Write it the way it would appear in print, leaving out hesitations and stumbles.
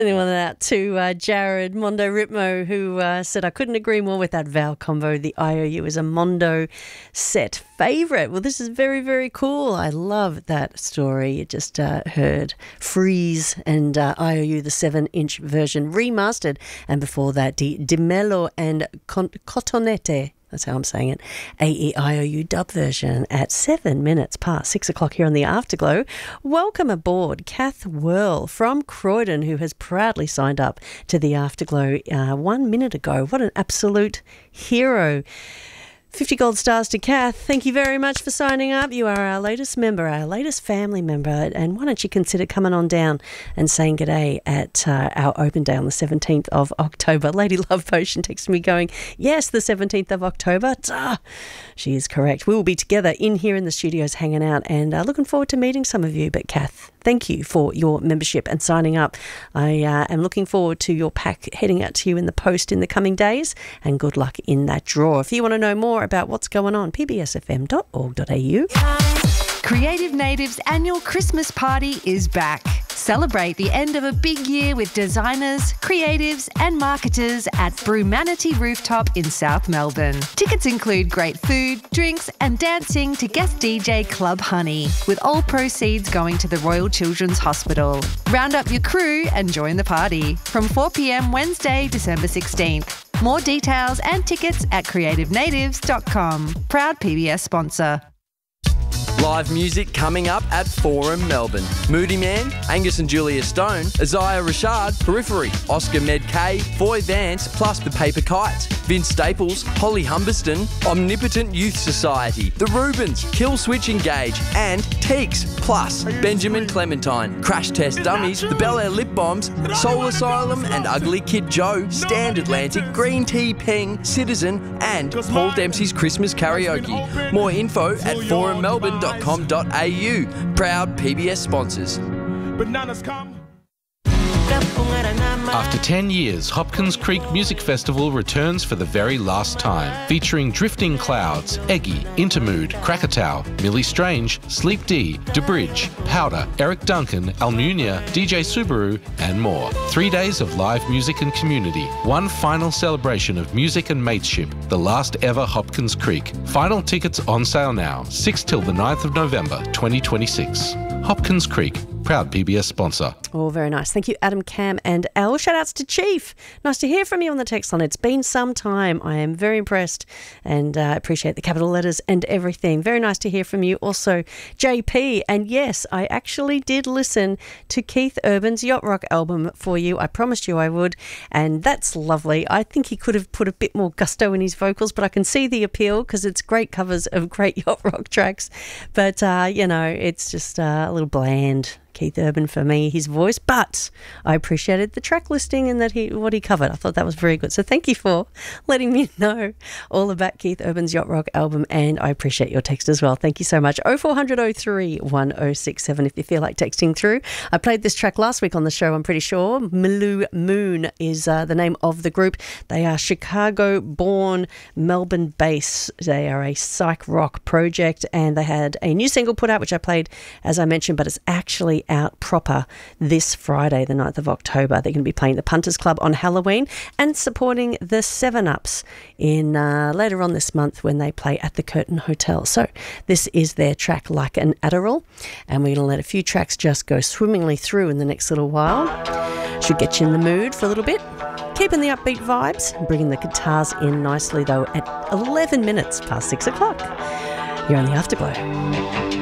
Anyone out to Jared Mondo Ritmo, who said, I couldn't agree more with that Val combo. The IOU is a Mondo set favourite. Well, this is very, very cool. I love that story. You just heard Freeze and IOU, the 7-inch version remastered. And before that, Di Mello and Cotonete. That's how I'm saying it. AEIOU dub version at 7 minutes past 6 o'clock here on the Afterglow. Welcome aboard Kath Whirl from Croydon, who has proudly signed up to the Afterglow 1 minute ago. What an absolute hero. 50 gold stars to Kath. Thank you very much for signing up. You are our latest member, our latest family member. And why don't you consider coming on down and saying g'day at our open day on the 17th of October. Lady Love Potion texted me going, yes, the 17th of October. Duh. She is correct. We will be together in here in the studios hanging out and looking forward to meeting some of you. But Kath, thank you for your membership and signing up. I am looking forward to your pack heading out to you in the post in the coming days, and good luck in that draw. If you want to know more about what's going on, pbsfm.org.au. Creative Native's annual Christmas party is back. Celebrate the end of a big year with designers, creatives and marketers at Brumanity Rooftop in South Melbourne. Tickets include great food, drinks and dancing to guest DJ Club Honey, with all proceeds going to the Royal Children's Hospital. Round up your crew and join the party from 4 p.m. Wednesday, December 16th. More details and tickets at creativenatives.com. Proud PBS sponsor. Live music coming up at Forum Melbourne. Moody Man, Angus and Julia Stone, Isaiah Rashad, Periphery, Oscar Med-K, Foy Vance, plus The Paper Kites, Vince Staples, Holly Humberston, Omnipotent Youth Society, The Rubens, Kill Switch Engage, and Teeks, plus Benjamin Clementine, Crash Test Dummies, The Bel Air Lip Bombs, Soul Asylum and Ugly Kid Joe, Stand Atlantic, Green Tea Peng, Citizen, and Paul Dempsey's Christmas Karaoke. More info at forummelbourne.com.au. Proud PBS sponsors. Bananas come. After 10 years, Hopkins Creek Music Festival returns for the very last time, featuring Drifting Clouds, Eggy, Intermood, Krakatoa, Millie Strange, Sleep D, DeBridge, Powder, Eric Duncan, Almunia, DJ Subaru, and more. 3 days of live music and community. One final celebration of music and mateship, the last ever Hopkins Creek. Final tickets on sale now, 6 till the 9th of November, 2026. Hopkins Creek, proud PBS sponsor. Oh, very nice. Thank you, Adam, Cam and Al. Shout outs to Chief. Nice to hear from you on the text line. It's been some time. I am very impressed and appreciate the capital letters and everything. Very nice to hear from you. Also, JP. And yes, I actually did listen to Keith Urban's Yacht Rock album for you. I promised you I would. And that's lovely. I think he could have put a bit more gusto in his vocals, but I can see the appeal because it's great covers of great yacht rock tracks. But, it's just a little bland. Keith Urban for me, his voice, but I appreciated the track listing and that what he covered. I thought that was very good. So thank you for letting me know all about Keith Urban's Yacht Rock album, and I appreciate your text as well. Thank you so much. 0400 03 1067 if you feel like texting through. I played this track last week on the show, I'm pretty sure. Milou Moon is the name of the group. They are Chicago-born, Melbourne-based. They are a psych rock project, and they had a new single put out, which I played, as I mentioned, but it's actually out proper this Friday, the 9th of October. They're going to be playing the Punters Club on Halloween and supporting the 7-Ups in later on this month when they play at the Curtin Hotel. So this is their track Like an Adderall, and we're going to let a few tracks just go swimmingly through in the next little while. Should get you in the mood for a little bit. Keeping the upbeat vibes, bringing the guitars in nicely though at 11 minutes past 6 o'clock. You're on the Afterglow.